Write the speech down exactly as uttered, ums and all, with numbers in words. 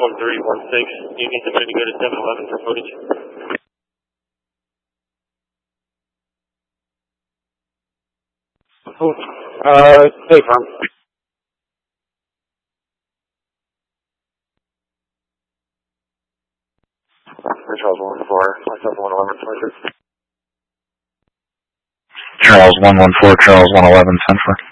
one three one six. You need somebody to go to seven eleven for footage. Uh, stay firm. Charles one one four, myself one eleven, twenty-six. Charles one one four, Charles one eleven, ten four.